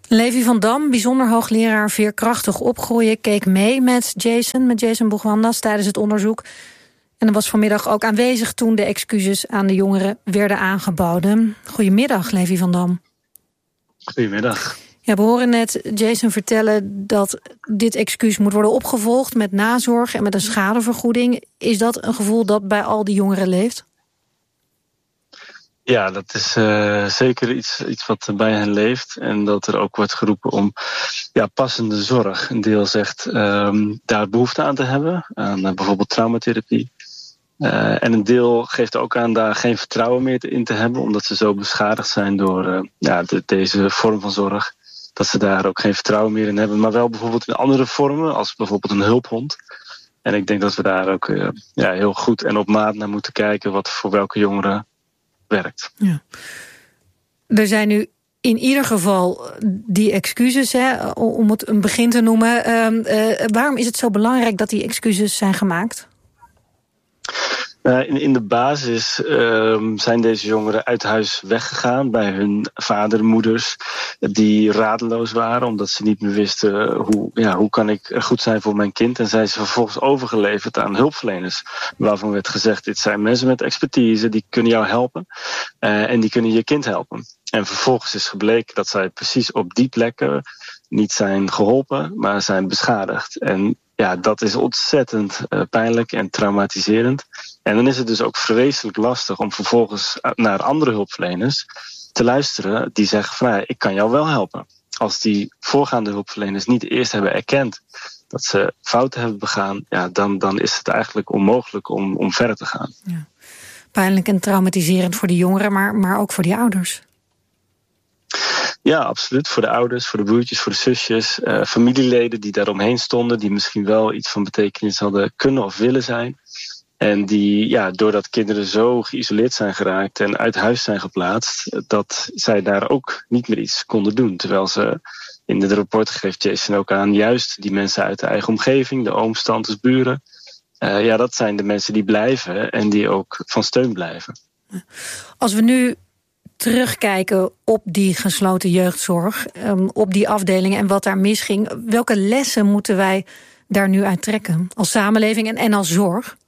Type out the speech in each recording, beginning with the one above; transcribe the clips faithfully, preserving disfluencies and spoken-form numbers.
Levi van Dam, bijzonder hoogleraar veerkrachtig opgroeien, keek mee met Jason, met Jason Bougwandas tijdens het onderzoek. En was vanmiddag ook aanwezig toen de excuses aan de jongeren werden aangeboden. Goedemiddag, Levi van Dam. Goedemiddag. Ja, we horen net Jason vertellen dat dit excuus moet worden opgevolgd met nazorg en met een schadevergoeding. Is dat een gevoel dat bij al die jongeren leeft? Ja, dat is uh, zeker iets, iets wat bij hen leeft. En dat er ook wordt geroepen om ja, passende zorg. Een deel zegt um, daar behoefte aan te hebben, aan uh, bijvoorbeeld traumatherapie. Uh, en een deel geeft ook aan daar geen vertrouwen meer in te hebben, omdat ze zo beschadigd zijn door uh, ja, de, deze vorm van zorg. Dat ze daar ook geen vertrouwen meer in hebben, maar wel bijvoorbeeld in andere vormen, als bijvoorbeeld een hulphond. En ik denk dat we daar ook uh, ja, heel goed en op maat naar moeten kijken wat voor welke jongeren werkt. Ja. Er zijn nu in ieder geval die excuses, hè, om het een begin te noemen. Uh, uh, waarom is het zo belangrijk dat die excuses zijn gemaakt? Uh, in, in de basis uh, zijn deze jongeren uit huis weggegaan bij hun vader en moeders die radeloos waren omdat ze niet meer wisten hoe, ja, hoe kan ik er goed zijn voor mijn kind. En zijn ze vervolgens overgeleverd aan hulpverleners waarvan werd gezegd, dit zijn mensen met expertise, die kunnen jou helpen uh, en die kunnen je kind helpen. En vervolgens is gebleken dat zij precies op die plekken niet zijn geholpen, maar zijn beschadigd. En ja, dat is ontzettend uh, pijnlijk en traumatiserend. En dan is het dus ook vreselijk lastig om vervolgens naar andere hulpverleners te luisteren die zeggen van, ja, ik kan jou wel helpen. Als die voorgaande hulpverleners niet eerst hebben erkend dat ze fouten hebben begaan, ja, dan, dan is het eigenlijk onmogelijk om, om verder te gaan. Ja. Pijnlijk en traumatiserend voor de jongeren, maar, maar ook voor die ouders. Ja, absoluut. Voor de ouders, voor de broertjes, voor de zusjes, uh, familieleden die daaromheen stonden, die misschien wel iets van betekenis hadden kunnen of willen zijn. En die, ja, doordat kinderen zo geïsoleerd zijn geraakt en uit huis zijn geplaatst, dat zij daar ook niet meer iets konden doen. Terwijl ze, in het rapport geeft Jason ook aan, juist die mensen uit de eigen omgeving, de ooms, tantes, buren, uh, ja, dat zijn de mensen die blijven en die ook van steun blijven. Als we nu terugkijken op die gesloten jeugdzorg, um, op die afdelingen en wat daar misging, welke lessen moeten wij daar nu uit trekken als samenleving en, en als zorg?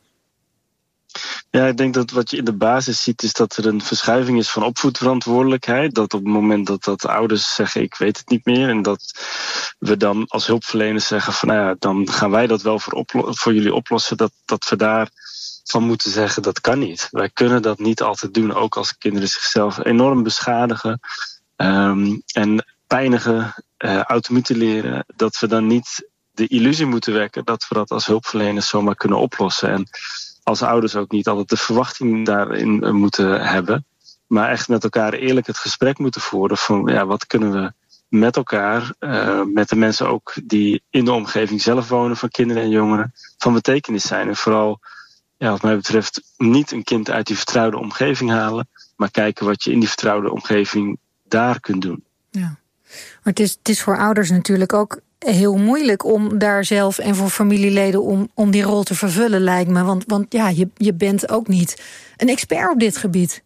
Ja, ik denk dat wat je in de basis ziet is dat er een verschuiving is van opvoedverantwoordelijkheid. Dat op het moment dat, dat ouders zeggen ik weet het niet meer en dat we dan als hulpverleners zeggen van nou ja, dan gaan wij dat wel voor, oplo- voor jullie oplossen. Dat, dat we daar van moeten zeggen dat kan niet. Wij kunnen dat niet altijd doen, ook als kinderen zichzelf enorm beschadigen um, en pijnigen, uh, automutileren. Dat we dan niet de illusie moeten wekken dat we dat als hulpverleners zomaar kunnen oplossen. En als ouders ook niet altijd de verwachting daarin moeten hebben, maar echt met elkaar eerlijk het gesprek moeten voeren van ja, wat kunnen we met elkaar, uh, met de mensen ook die in de omgeving zelf wonen van kinderen en jongeren, van betekenis zijn. En vooral, ja, wat mij betreft, niet een kind uit die vertrouwde omgeving halen, maar kijken wat je in die vertrouwde omgeving daar kunt doen. Ja. Maar het is, het is voor ouders natuurlijk ook heel moeilijk om daar zelf en voor familieleden om, om die rol te vervullen, lijkt me. Want, want ja, je, je bent ook niet een expert op dit gebied.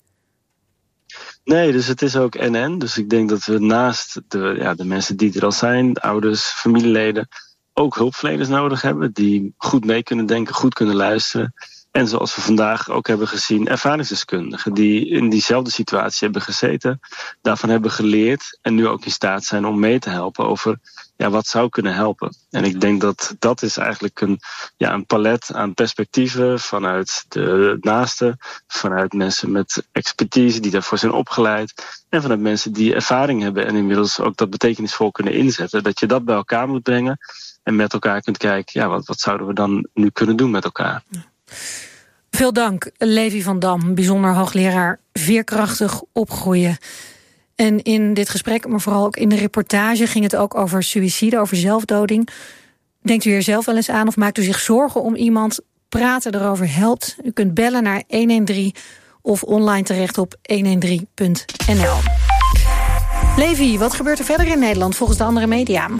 Nee, dus het is ook en-en. Dus ik denk dat we naast de, ja, de mensen die er al zijn, de ouders, familieleden, ook hulpverleners nodig hebben die goed mee kunnen denken, goed kunnen luisteren. En zoals we vandaag ook hebben gezien, ervaringsdeskundigen die in diezelfde situatie hebben gezeten, daarvan hebben geleerd en nu ook in staat zijn om mee te helpen over ja, wat zou kunnen helpen. En ik denk dat dat is eigenlijk een, ja, een palet aan perspectieven vanuit de naasten, vanuit mensen met expertise die daarvoor zijn opgeleid en vanuit mensen die ervaring hebben en inmiddels ook dat betekenisvol kunnen inzetten. Dat je dat bij elkaar moet brengen en met elkaar kunt kijken, ja, wat, wat zouden we dan nu kunnen doen met elkaar. Ja. Veel dank, Levi van Dam, bijzonder hoogleraar veerkrachtig opgroeien. En in dit gesprek, maar vooral ook in de reportage, ging het ook over suïcide, over zelfdoding. Denkt u er zelf wel eens aan of maakt u zich zorgen om iemand? Praten erover helpt. U kunt bellen naar honderddertien of online terecht op honderddertien punt n l. Levi, wat gebeurt er verder in Nederland volgens de andere media?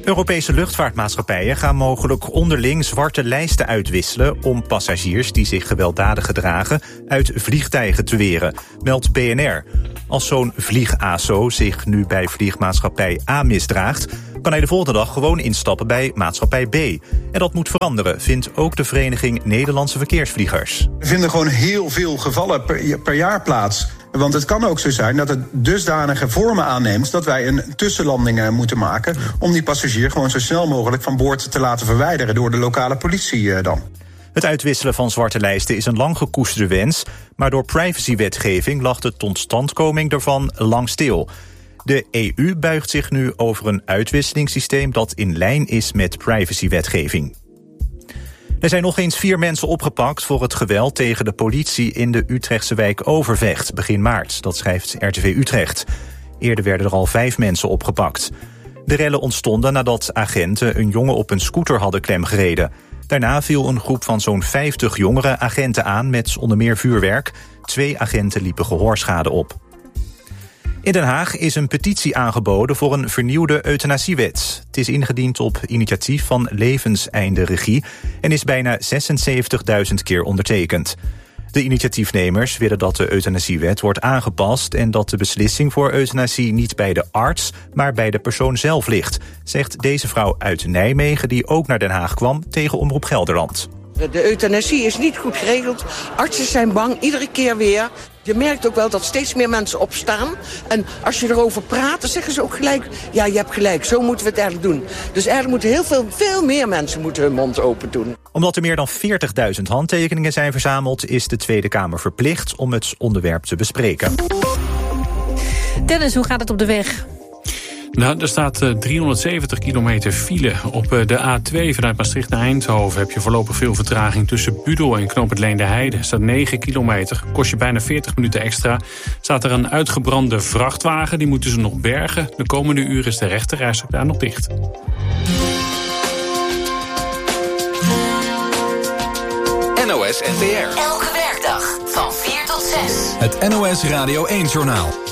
Europese luchtvaartmaatschappijen gaan mogelijk onderling zwarte lijsten uitwisselen om passagiers die zich gewelddadig gedragen uit vliegtuigen te weren, meldt B N R. Als zo'n vlieg-A S O zich nu bij vliegmaatschappij A misdraagt, kan hij de volgende dag gewoon instappen bij maatschappij B. En dat moet veranderen, vindt ook de Vereniging Nederlandse Verkeersvliegers. Er vinden gewoon heel veel gevallen per, per jaar plaats. Want het kan ook zo zijn dat het dusdanige vormen aanneemt dat wij een tussenlanding moeten maken om die passagier gewoon zo snel mogelijk van boord te laten verwijderen door de lokale politie dan. Het uitwisselen van zwarte lijsten is een lang gekoesterde wens, maar door privacywetgeving lag de totstandkoming ervan lang stil. De E U buigt zich nu over een uitwisselingssysteem dat in lijn is met privacywetgeving. Er zijn nog eens vier mensen opgepakt voor het geweld tegen de politie in de Utrechtse wijk Overvecht begin maart. Dat schrijft R T V Utrecht. Eerder werden er al vijf mensen opgepakt. De rellen ontstonden nadat agenten een jongen op een scooter hadden klemgereden. Daarna viel een groep van zo'n vijftig jongere agenten aan met onder meer vuurwerk. Twee agenten liepen gehoorschade op. In Den Haag is een petitie aangeboden voor een vernieuwde euthanasiewet. Het is ingediend op initiatief van Levenseinde Regie en is bijna zesenzeventigduizend keer ondertekend. De initiatiefnemers willen dat de euthanasiewet wordt aangepast en dat de beslissing voor euthanasie niet bij de arts, maar bij de persoon zelf ligt, zegt deze vrouw uit Nijmegen die ook naar Den Haag kwam tegen Omroep Gelderland. De euthanasie is niet goed geregeld. Artsen zijn bang, iedere keer weer. Je merkt ook wel dat steeds meer mensen opstaan. En als je erover praat, dan zeggen ze ook gelijk, ja, je hebt gelijk, zo moeten we het eigenlijk doen. Dus eigenlijk moeten heel veel, veel meer mensen moeten hun mond open doen. Omdat er meer dan veertigduizend handtekeningen zijn verzameld, is de Tweede Kamer verplicht om het onderwerp te bespreken. Dennis, hoe gaat het op de weg? Nou, er staat uh, driehonderdzeventig kilometer file. Op uh, de A twee vanuit Maastricht naar Eindhoven heb je voorlopig veel vertraging tussen Budel en Knoop het Leenderheide. Er staat negen kilometer, kost je bijna veertig minuten extra. Staat er een uitgebrande vrachtwagen, die moeten ze nog bergen. De komende uur is de rechterrijstrook daar nog dicht. N O S N T R. Elke werkdag van vier tot zes. Het N O S Radio één Journaal.